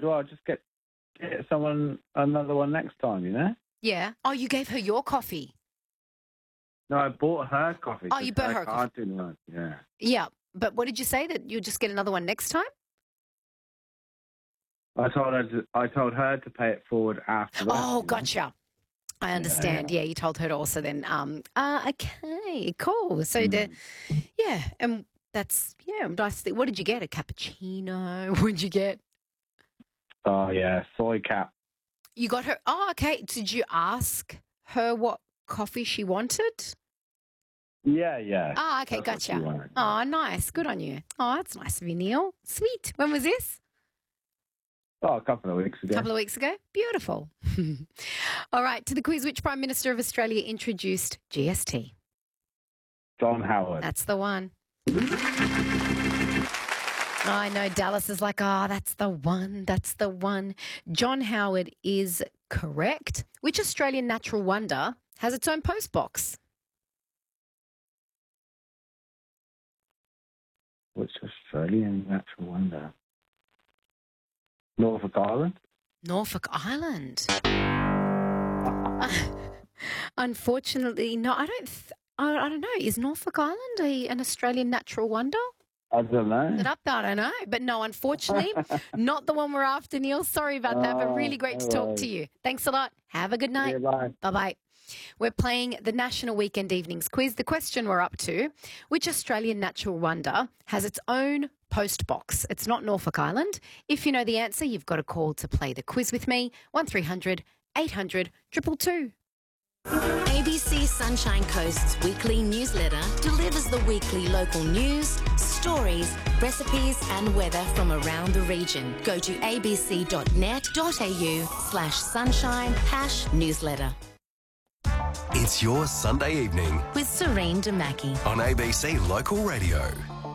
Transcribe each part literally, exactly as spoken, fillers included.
well, just get get someone another one next time, you know? Yeah. Oh, you gave her your coffee. No, I bought her coffee. Oh, you bought her I coffee. can't do one. Yeah. Yeah. But what did you say, that you'll just get another one next time? I told her to, I told her to pay it forward after that. Oh, you know? gotcha. I understand. Yeah, you told her to also then. Um. Uh, okay. Cool. So Mm. the, yeah, and that's yeah. Nice. What did you get? A cappuccino? What did you get? Oh, yeah, soy cap. You got her. Oh, okay. Did you ask her what coffee she wanted? Yeah, yeah. Oh, okay. That's what she Gotcha. wanted. Oh, nice. Good on you. Oh, that's nice of you, Neil. Sweet. When was this? Oh, a couple of weeks A ago. couple of weeks ago. Beautiful. All right. To the quiz, which Prime Minister of Australia introduced G S T? John Howard. That's the one. I know Dallas is like, oh, that's the one. That's the one. John Howard is correct. Which Australian natural wonder has its own post box? Which Australian natural wonder? Norfolk Island? Norfolk Island. Unfortunately, no, I don't. Th- I, I don't know. Is Norfolk Island a, an Australian natural wonder? I don't know. Is it up there? I don't know. But no, unfortunately, not the one we're after, Neil. Sorry about that, but really great to talk to you. Thanks a lot. Have a good night. Yeah, bye. Bye-bye. We're playing the National Weekend Evenings Quiz. The question we're up to, which Australian natural wonder has its own post box? It's not Norfolk Island. If you know the answer, you've got a call to play the quiz with me, one three hundred eight hundred two two two. A B C Sunshine Coast's weekly newsletter delivers the weekly local news, stories, recipes and weather from around the region. Go to abc.net.au slash sunshine hash newsletter. It's your Sunday evening With Serene Damaki. on A B C Local Radio.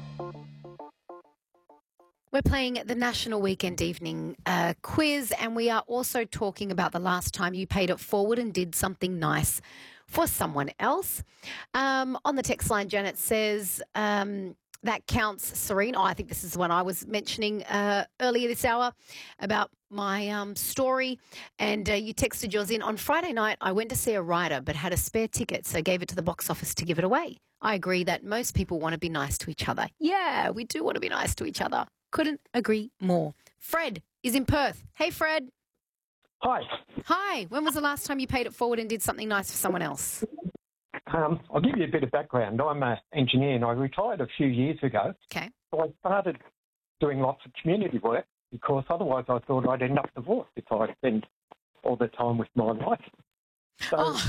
We're playing the National Weekend Evening uh, Quiz, and we are also talking about the last time you paid it forward and did something nice for someone else. Um, on the text line, Janet says, um, that counts, Serene. Oh, I think this is the one I was mentioning uh, earlier this hour about my um, story. And uh, you texted yours in. On Friday night, I went to see a writer but had a spare ticket, so gave it to the box office to give it away. I agree that most people want to be nice to each other. Yeah, we do want to be nice to each other. Couldn't agree more. Fred is in Perth. Hey, Fred. Hi. Hi. When was the last time you paid it forward and did something nice for someone else? Um, I'll give you a bit of background. I'm an engineer and I retired a few years ago. Okay. So I started doing lots of community work because otherwise I thought I'd end up divorced if I spend all the time with my wife. So Oh,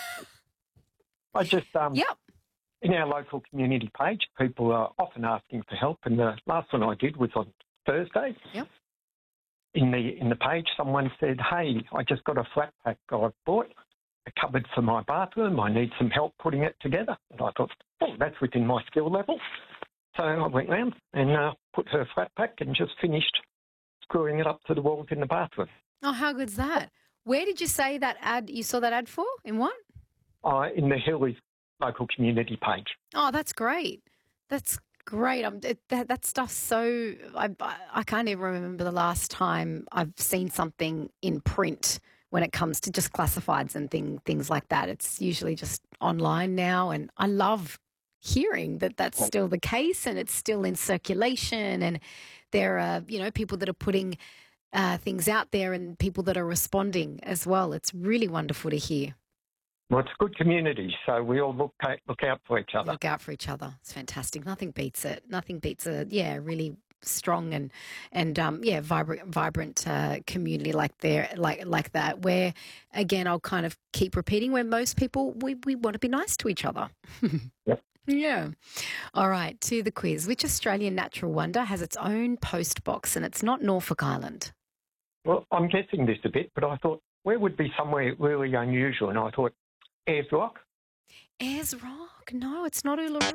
I just, um, yep. in our local community page, people are often asking for help. And the last one I did was on Thursday. Yep. In the in the page, someone said, "Hey, I just got a flat pack I've bought, a cupboard for my bathroom. I need some help putting it together." And I thought, "Oh, that's within my skill level." So I went round and uh, put her flat pack and just finished screwing it up to the walls in the bathroom. Oh, how good's that? Where did you say that ad, you saw that ad for? In what? Uh, in the Hillies local community page. Oh, that's great. That's great. I'm, it, that, that stuff's so, I, I can't even remember the last time I've seen something in print when it comes to just classifieds and thing, things like that. It's usually just online now, and I love hearing that that's still the case and it's still in circulation, and there are, you know, people that are putting uh, things out there and people that are responding as well. It's really wonderful to hear. Well, it's a good community, so we all look look out for each other. Look out for each other. It's fantastic. Nothing beats it. Nothing beats a, yeah, really strong and, and um, yeah, vibrant, vibrant uh, community like there, like like that, where, again, I'll kind of keep repeating, where most people, we, we want to be nice to each other. Yep. Yeah. All right, to the quiz. Which Australian natural wonder has its own post box, and it's not Norfolk Island? Well, I'm guessing this a bit, but I thought, where would be somewhere really unusual? And I thought, Ayers Rock. Ayers Rock. No, it's not Uluru.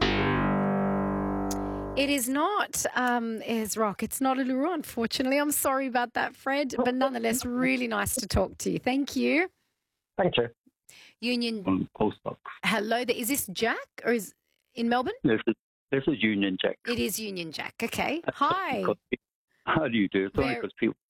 It is not um, Ayers Rock. It's not Uluru, unfortunately. I'm sorry about that, Fred, but nonetheless, really nice to talk to you. Thank you. Thank you. Union. On postbox. Hello there. Is this Jack or is in Melbourne? This is, this is Union Jack. It is Union Jack. Okay. Hi. How do you do? It's only Very- because people